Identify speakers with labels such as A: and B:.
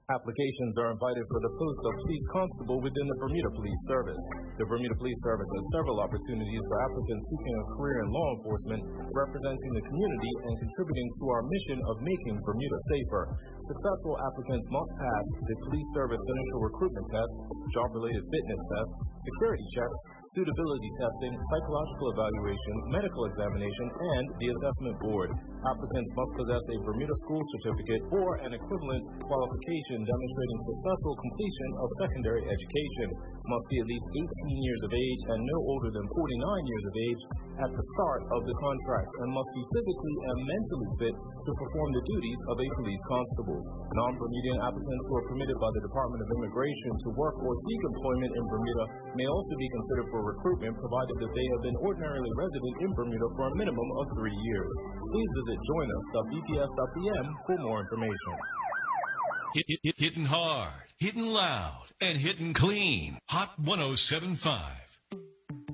A: Applications are invited for the post of police constable within the Bermuda Police Service. The Bermuda Police Service has several opportunities for applicants seeking a career in law enforcement, representing the community and contributing to our mission of making Bermuda safer. Successful applicants must pass the Police Service Initial Recruitment Test, job-related fitness test, security checks, suitability testing, psychological evaluation, medical examination, and the assessment board. Applicants must possess a Bermuda School Certificate or an equivalent qualification demonstrating successful completion of secondary education, must be at least 18 years of age and no older than 49 years of age at the start of the contract, and must be physically and mentally fit to perform the duties of a police constable. Non-Bermudian applicants who are permitted by the Department of Immigration to work or seek employment in Bermuda may also be considered for recruitment, provided that they have been ordinarily resident in Bermuda for a minimum of 3 years. Please visit joinus.bps.pm for more information.
B: Hitting hard, hitting loud, and hitting clean. Hot 107.5.